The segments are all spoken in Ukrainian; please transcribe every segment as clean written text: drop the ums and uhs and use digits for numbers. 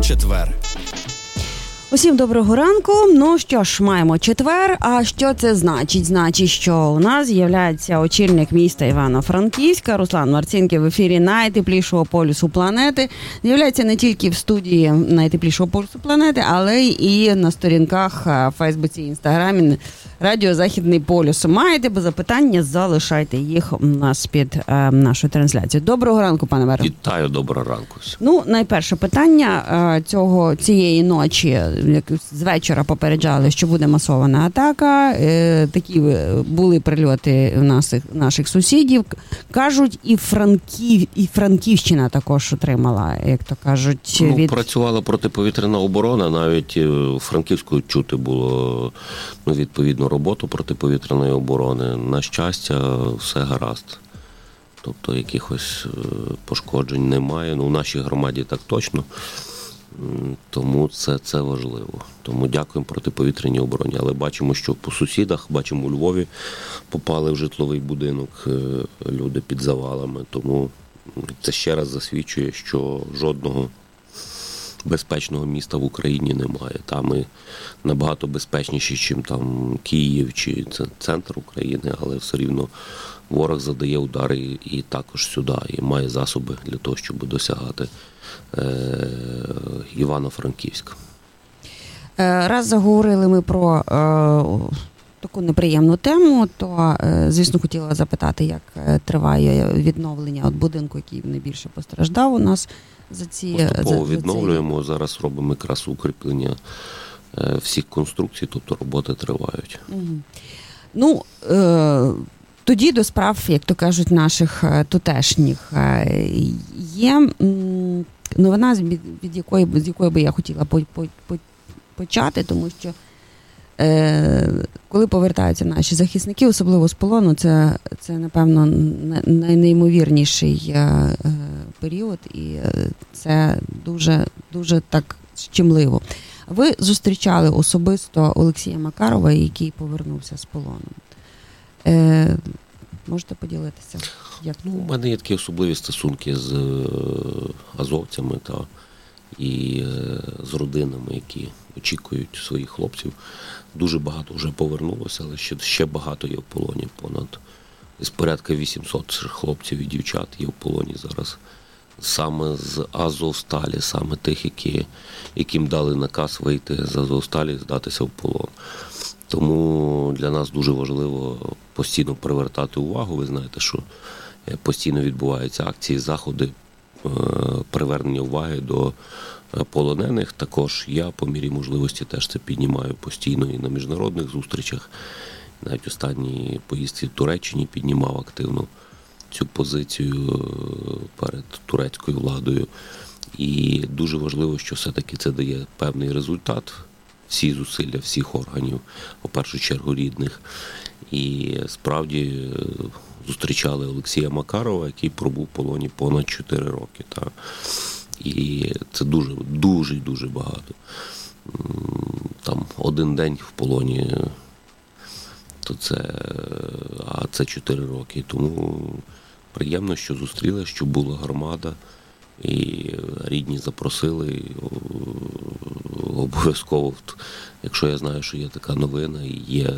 четвер. Усім доброго ранку. Ну що ж, маємо четвер. А що це значить? Значить, що у нас з'являється очільник міста Івано-Франківська Руслан Марцінків в ефірі найтеплішого полюсу планети. З'являється не тільки в студії найтеплішого полюсу планети, але і на сторінках в Фейсбуці і Інстаграмі Радіо Західний полюс. Маєте запитання, залишайте їх у нас під нашою трансляцією. Доброго ранку, пане мере. Вітаю, доброго ранку. Ну, найперше питання цієї ночі. З вечора попереджали, що буде масована атака. Такі були прильоти у наших сусідів. Кажуть, і Франківщина також отримала, як то кажуть. Працювала протиповітряна оборона, навіть у Франківську чути було відповідну роботу протиповітряної оборони. На щастя, все гаразд. Тобто якихось пошкоджень немає. У нашій громаді так точно. Тому це важливо. Тому дякуємо протиповітряній обороні. Але бачимо, що по сусідах, бачимо, у Львові попали в житловий будинок люди під завалами. Тому це ще раз засвідчує, що жодного безпечного міста в Україні немає. Там і набагато безпечніші, ніж там Київ чи центр України, але все рівно ворог задає удари і також сюди, і має засоби для того, щоб досягати Івано-Франківська. Раз заговорили ми про таку неприємну тему, то, звісно, хотіла запитати, як триває відновлення будинку, який найбільше постраждав у нас за ці... Поступово відновлюємо, зараз робимо якраз укріплення всіх конструкцій, тобто роботи тривають. Ну, тоді до справ, як то кажуть, наших тутешніх. Є новина, з якої би я хотіла почати, тому що коли повертаються наші захисники, особливо з полону, це напевно, найнеймовірніший період, і це дуже, дуже так щемливо. Ви зустрічали особисто Олексія Макарова, який повернувся з полону. Можете поділитися? У мене є такі особливі стосунки з азовцями і з родинами, які очікують своїх хлопців. Дуже багато вже повернулося, але ще багато є в полоні. Понад порядка 800 хлопців і дівчат є в полоні зараз. Саме з Азовсталі, саме тих, яким дали наказ вийти з Азовсталі, здатися в полон. Тому для нас дуже важливо постійно привертати увагу. Ви знаєте, що постійно відбуваються акції, заходи, привернення уваги до полонених. Також я по мірі можливості теж це піднімаю постійно і на міжнародних зустрічах. Навіть останній поїздці в Туреччині піднімав активно цю позицію перед турецькою владою. І дуже важливо, що все-таки це дає певний результат. Всі зусилля всіх органів, у першу чергу рідних. І справді зустрічали Олексія Макарова, який пробув в полоні понад 4 роки. І це дуже багато. Там один день в полоні, це 4 роки. Тому приємно, що зустріли, що була громада. І рідні запросили, обов'язково, якщо я знаю, що є така новина і є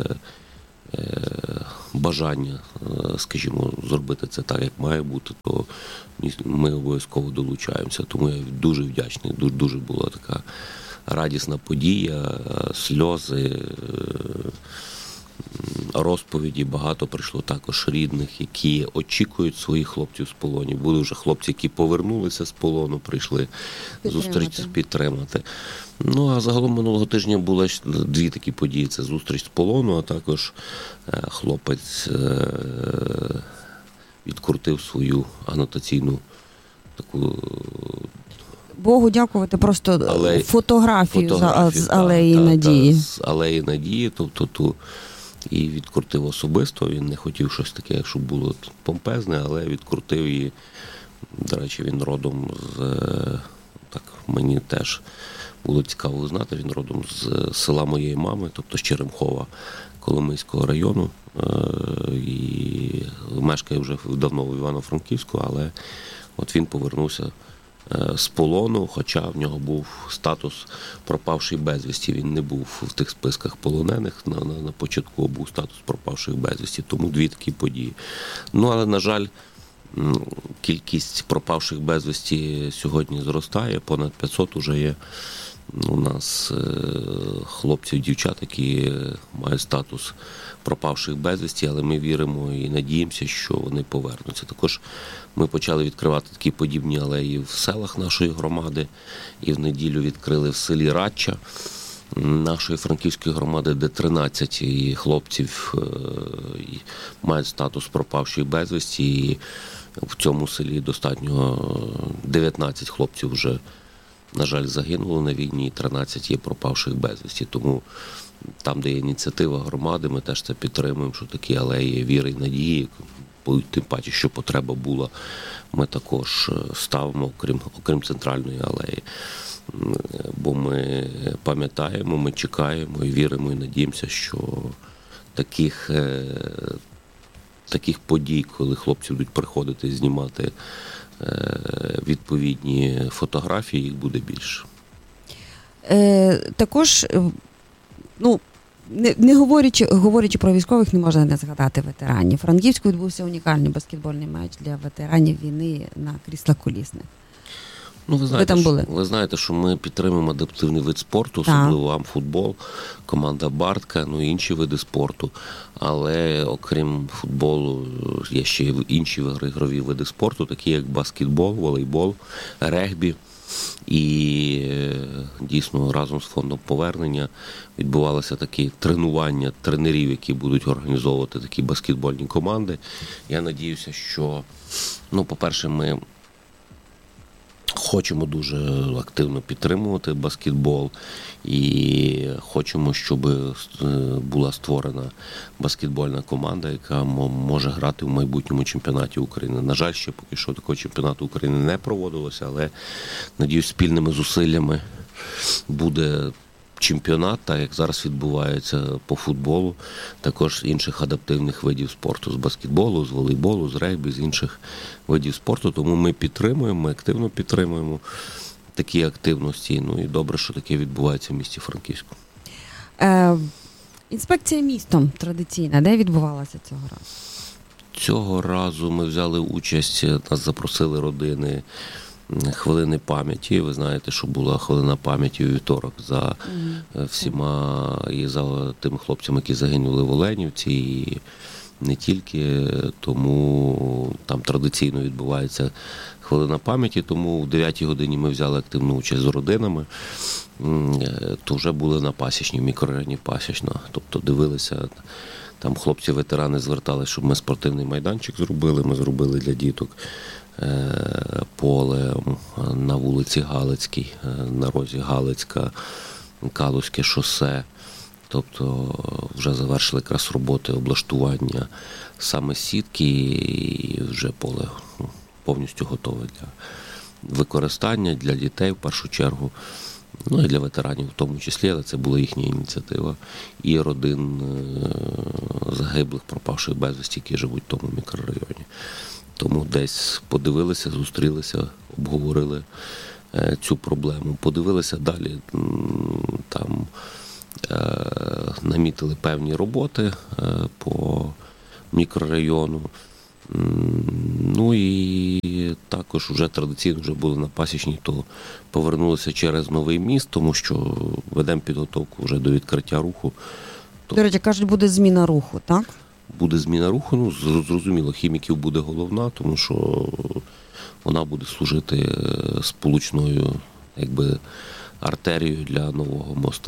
бажання, скажімо, зробити це так, як має бути, то ми обов'язково долучаємося. Тому я дуже вдячний, дуже була така радісна подія, сльози, розповіді, багато прийшло також рідних, які очікують своїх хлопців з полону. Були вже хлопці, які повернулися з полону, прийшли зустріч підтримати. А загалом минулого тижня були 2 такі події. Це зустріч з полону, а також хлопець відкрутив свою анотаційну таку... Богу дякувати, просто фотографію з Алеї Надії. З Алеї Надії, тобто ту і відкрутив особисто. Він не хотів щось таке, щоб було помпезне, але відкрутив її. До речі, він родом так мені теж було цікаво знати, він родом з села моєї мами, тобто з Черемхова Коломийського району. І мешкає вже давно в Івано-Франківську, але от він повернувся з полону, хоча в нього був статус пропавший безвісті. Він не був в тих списках полонених на початку, був статус пропавших безвісті. Тому дві такі події. Ну, але, на жаль, кількість пропавших безвісті сьогодні зростає, понад 500 уже є у нас хлопців, дівчат, які мають статус пропавших безвісті, але ми віримо і надіємося, що вони повернуться. Також ми почали відкривати такі подібні алеї в селах нашої громади, і в неділю відкрили в селі Радча нашої франківської громади, де 13 хлопців мають статус пропавших безвісті, і в цьому селі достатньо 19 хлопців вже, на жаль, загинули на війні, і 13 є пропавших безвісті. Тому там, де є ініціатива громади, ми теж це підтримуємо, що такі алеї віри і надії, тим паче, що потреба була, ми також ставимо, окрім центральної алеї. Бо ми пам'ятаємо, ми чекаємо і віримо, і надіємося, що таких подій, коли хлопці будуть приходити і знімати відповідні фотографії, їх буде більше. Також, не говорячи про військових, не можна не згадати ветеранів. В Франківську відбувся унікальний баскетбольний матч для ветеранів війни на кріслах-колісних. Ну, ви знаєте, що ми підтримуємо адаптивний вид спорту, особливо амфутбол, команда Бартка, і інші види спорту. Але окрім футболу є ще й інші ігрові види спорту, такі як баскетбол, волейбол, регбі. І дійсно разом з фондом повернення відбувалося такі тренування тренерів, які будуть організовувати такі баскетбольні команди. Я надіюся, що, по-перше, ми хочемо дуже активно підтримувати баскетбол і хочемо, щоб була створена баскетбольна команда, яка може грати в майбутньому чемпіонаті України. На жаль, ще поки що такого чемпіонату України не проводилося, але, надіюсь, спільними зусиллями буде чемпіонат, так як зараз відбувається по футболу, також інших адаптивних видів спорту, з баскетболу, з волейболу, з регбі, з інших видів спорту. Тому ми підтримуємо, ми активно підтримуємо такі активності. І добре, що таке відбувається в місті Франківську. Інспекція містом традиційна, де відбувалася цього разу? Цього разу ми взяли участь, нас запросили родини хвилини пам'яті. Ви знаєте, що була хвилина пам'яті у вівторок за всіма і за тими хлопцями, які загинули в Оленівці, і не тільки. Тому там традиційно відбувається хвилина пам'яті, тому в 9 годині ми взяли активну участь з родинами. То вже були на Пасічній, в мікрорайоні Пасічна. Тобто дивилися, там хлопці-ветерани зверталися, щоб ми спортивний майданчик зробили. Ми зробили для діток поле на вулиці Галицькій, на розі Галицька, Калузьке шосе. Тобто вже завершили якраз роботи облаштування саме сітки, і вже поле повністю готове для використання, для дітей в першу чергу, і для ветеранів в тому числі, але це була їхня ініціатива, і родин загиблих, пропавших безвісті, які живуть в тому мікрорайоні. Тому десь подивилися, зустрілися, обговорили цю проблему. Подивилися далі, там намітили певні роботи по мікрорайону. І також вже традиційно вже були на Пасічній, то повернулися через Новий міст, тому що ведемо підготовку вже до відкриття руху. До речі, кажуть, буде зміна руху, так? Буде зміна руху, зрозуміло, Хіміків буде головна, тому що вона буде служити сполучною, артерією для нового моста.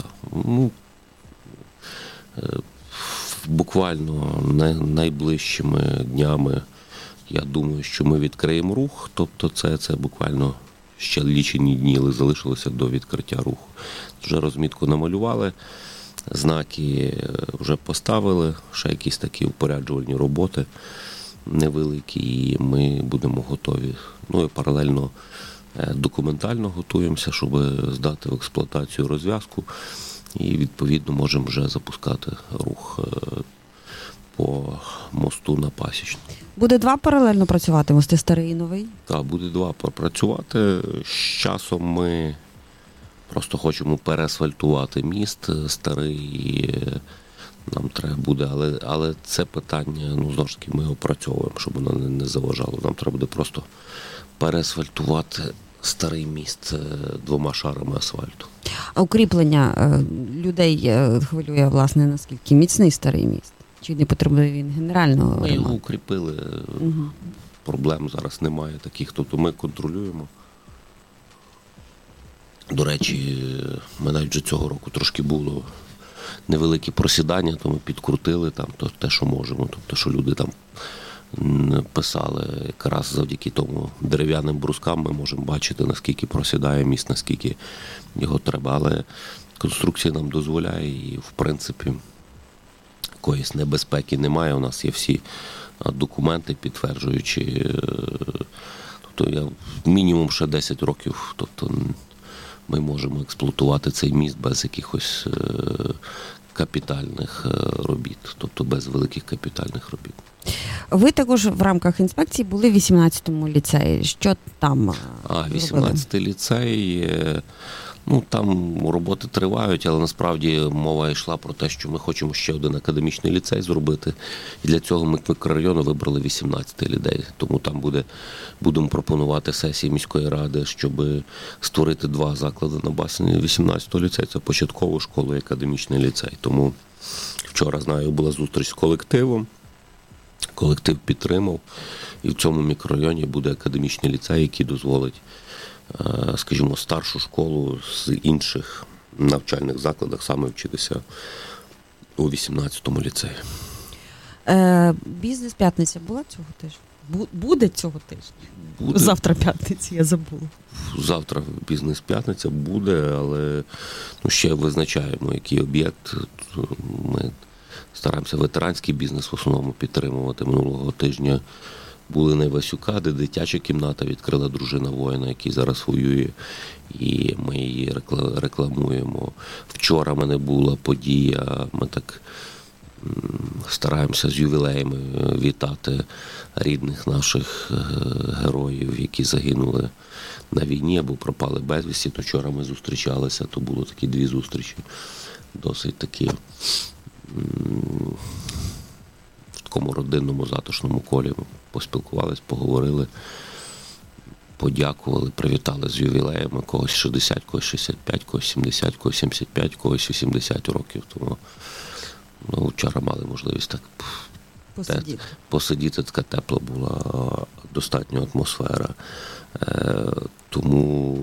Буквально найближчими днями, я думаю, що ми відкриємо рух, тобто це буквально ще лічені дні залишилося до відкриття руху. Вже розмітку намалювали, знаки вже поставили, ще якісь такі упоряджувальні роботи невеликі, і ми будемо готові. І паралельно документально готуємося, щоб здати в експлуатацію розв'язку, і відповідно можемо вже запускати рух по мосту на Пасічну. Буде два паралельно працювати, мости старий і новий? Так, буде два попрацювати. З часом ми просто хочемо переасфальтувати міст старий, і нам треба буде, але це питання, знову ж таки, ми опрацьовуємо, щоб воно не заважало. Нам треба буде просто переасфальтувати старий міст 2 шарами асфальту. А укріплення людей хвилює, власне, наскільки міцний старий міст? Чи не потребує він генерального ремонту? Ми його укріпили, проблем зараз немає таких, тобто ми контролюємо. До речі, ми навіть вже цього року трошки було невеликі просідання, то ми підкрутили там те, що можемо, тобто, що люди там писали, якраз завдяки тому дерев'яним брускам ми можемо бачити, наскільки просідає міст, наскільки його треба, але конструкція нам дозволяє і, в принципі, якоїсь небезпеки немає, у нас є всі документи, підтверджуючи, тобто я мінімум ще 10 років, тобто ми можемо експлуатувати цей міст без якихось капітальних робіт, тобто без великих капітальних робіт. Ви також в рамках інспекції були в 18-му ліцеї. Що там? 18-й ліцей, там роботи тривають, але насправді мова йшла про те, що ми хочемо ще один академічний ліцей зробити. І для цього ми мікрорайону вибрали 18-й ліцей. Тому там будемо пропонувати сесії міської ради, щоб створити 2 заклади на базі 18-го ліцею. Це початкову школу і академічний ліцей. Тому вчора, знаю, була зустріч з колективом. Колектив підтримав. І в цьому мікрорайоні буде академічний ліцей, який дозволить, скажімо, старшу школу з інших навчальних закладах саме вчитися у 18-му ліцеї. Бізнес-п'ятниця була цього тижня? Буде цього тижня? Буде. Завтра п'ятниця, я забула. Завтра бізнес-п'ятниця буде, але ще визначаємо, який об'єкт. Ми стараємося ветеранський бізнес в основному підтримувати. Минулого тижня були на Івасюка, де дитяча кімната відкрила дружина воїна, який зараз воює, і ми її рекламуємо. Вчора в мене була подія, ми так стараємося з ювілеями вітати рідних наших героїв, які загинули на війні або пропали безвісті. То вчора ми зустрічалися, то було такі 2 зустрічі, досить такі в такому родинному затишному колі. Поспілкувались, поговорили, подякували, привітали з ювілеями, когось 60, когось 65, когось 70, когось 75, когось 80 років. Тому вчора мали можливість так посидіти, така тепла була, достатньо атмосфера. Тому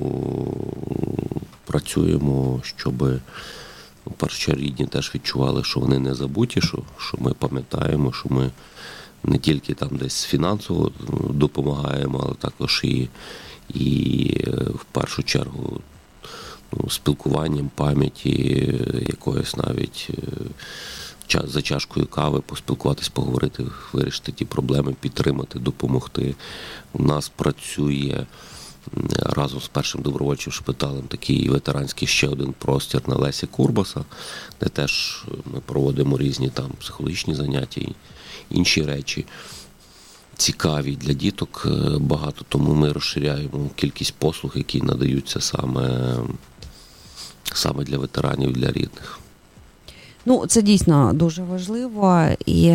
працюємо, щоб перші рідні теж відчували, що вони не забуті, що ми пам'ятаємо, що ми не тільки там десь фінансово допомагаємо, але також і в першу чергу спілкуванням, пам'яті, якоюсь навіть за чашкою кави поспілкуватись, поговорити, вирішити ті проблеми, підтримати, допомогти. У нас працює разом з першим добровольчим шпиталем такий ветеранський ще один простір на Лесі Курбаса, де теж ми проводимо різні там психологічні заняття і інші речі. Цікаві для діток багато, тому ми розширяємо кількість послуг, які надаються саме для ветеранів, для рідних. Це дійсно дуже важливо. І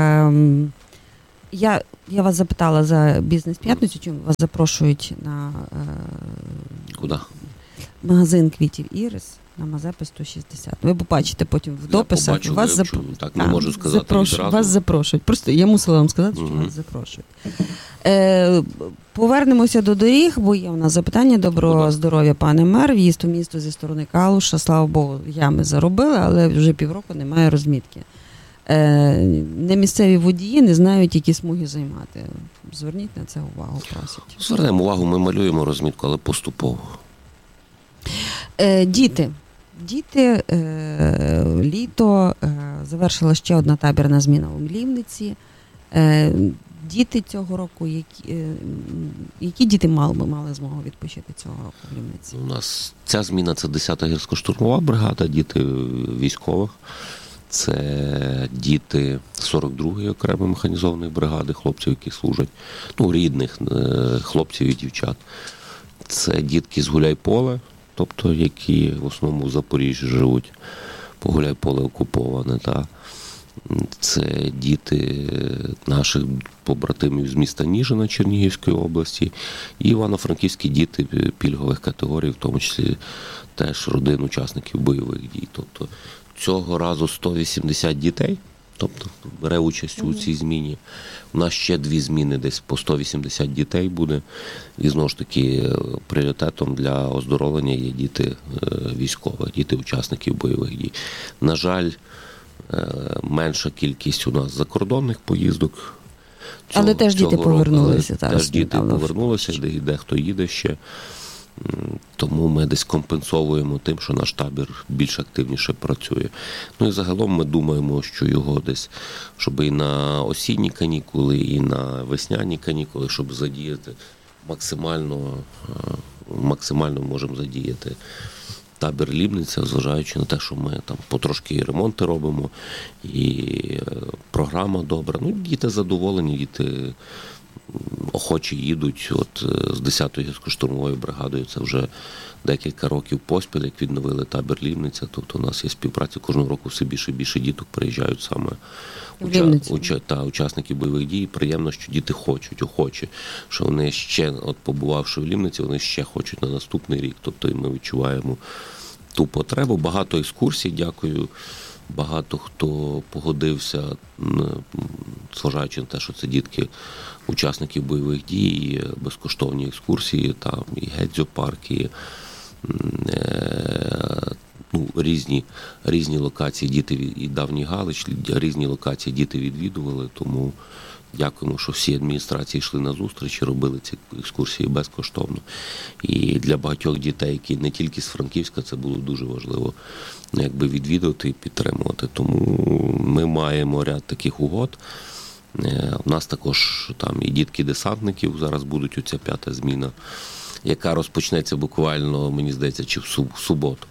я вас запитала за бізнес-п'ятницю, чому вас запрошують на Куди? Магазин квітів «Ірис» на Мазепи 160. Ви побачите потім в дописах. Так не можу сказати відразу. Вас запрошують. Просто я мусила вам сказати, що вас запрошують. Повернемося до доріг, бо є у нас запитання. Доброго здоров'я, пане мер. В'їзд у місто зі сторони Калуша, слава Богу, ями заробили, але вже півроку немає розмітки. Немісцеві водії не знають, які смуги займати. Зверніть на це увагу, просять. Звернемо увагу, ми малюємо розмітку, але поступово. Діти, літо, завершила ще одна табірна зміна у Млівниці. Діти цього року, які діти мали змогу відпочити цього року в Млівниці? У нас ця зміна – це 10-та гірсько-штурмова бригада, діти військових. Це діти 42-ї окремої механізованої бригади, хлопців, які служать, рідних хлопців і дівчат. Це дітки з Гуляйполя, тобто які в основному в Запоріжжі живуть, бо Гуляйполе окуповане. Це діти наших побратимів з міста Ніжина Чернігівської області і івано-франківські діти пільгових категорій, в тому числі теж родин учасників бойових дій. Тобто цього разу 180 дітей, тобто бере участь у цій зміні. У нас ще 2 зміни, десь по 180 дітей буде. І знову ж таки пріоритетом для оздоровлення є діти військових, діти учасників бойових дій. На жаль, менша кількість у нас закордонних поїздок. Але теж діти повернулися. Теж діти повернулися, дехто їде ще. Тому ми десь компенсовуємо тим, що наш табір більш активніше працює. І загалом ми думаємо, що його десь, щоб і на осінні канікули, і на весняні канікули, щоб задіяти максимально можемо задіяти табір Лібниця, зважаючи на те, що ми там потрошки ремонти робимо, і програма добра. Діти задоволені, діти охочі їдуть. От з 10-ї гірсько-штурмовою бригадою це вже декілька років поспіль, як відновили табір Лібниця. Тобто у нас є співпраця, кожного року все більше і більше діток приїжджають саме учасники бойових дій. Приємно, що діти хочуть, охочі, що вони ще, побувавши в Лібниці, вони ще хочуть на наступний рік. Тобто і ми відчуваємо ту потребу. Багато екскурсій, дякую. Багато хто погодився, зважаючи на те, що це дітки учасників бойових дій, безкоштовні екскурсії, там і гедзьопарк, і різні локації діти, і Давній Галич, різні локації діти відвідували, тому дякуємо, що всі адміністрації йшли на зустріч і робили ці екскурсії безкоштовно. І для багатьох дітей, які не тільки з Франківська, це було дуже важливо відвідувати і підтримувати. Тому ми маємо ряд таких угод. У нас також там і дітки-десантників зараз будуть, оця 5-та зміна, яка розпочнеться буквально, мені здається, чи в суботу.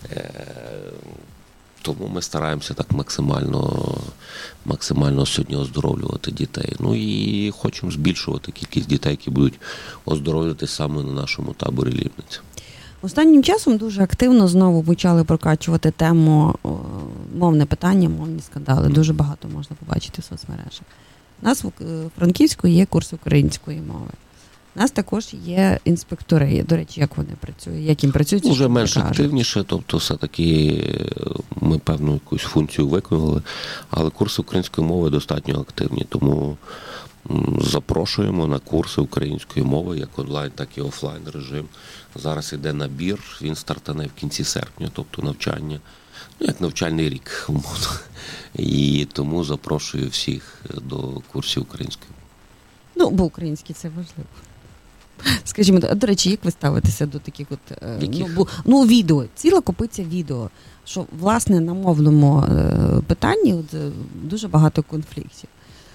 Тому ми стараємося так максимально сьогодні оздоровлювати дітей. І хочемо збільшувати кількість дітей, які будуть оздоровлюватися саме на нашому таборі Лібниця. Останнім часом дуже активно знову почали прокачувати тему мовне питання, мовні скандали. Дуже багато можна побачити в соцмережах. У нас в Франківську є курс української мови. У нас також є інспектори. До речі, як вони працюють, як їм працюють? Уже менш активніше, тобто все-таки ми певну якусь функцію виконали, але курси української мови достатньо активні, тому запрошуємо на курси української мови, як онлайн, так і офлайн режим. Зараз йде набір, він стартане в кінці серпня, тобто навчання, як навчальний рік, умовно. І тому запрошую всіх до курсів української мови. Бо український це важливо. Скажімо, до речі, як ви ставитеся до таких відео, ціла копиця відео, що, власне, на мовному питанні дуже багато конфліктів.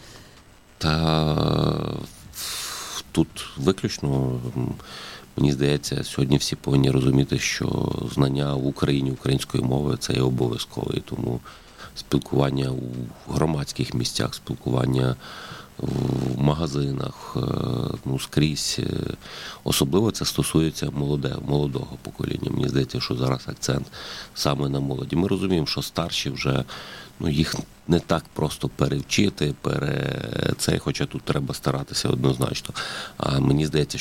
Та тут виключно, мені здається, сьогодні всі повинні розуміти, що знання в Україні української мови – це є обов'язково, і тому спілкування у громадських місцях, спілкування в магазинах, скрізь. Особливо це стосується молодого покоління. Мені здається, що зараз акцент саме на молоді. Ми розуміємо, що старші вже, їх не так просто перевчити, хоча тут треба старатися однозначно. А мені здається,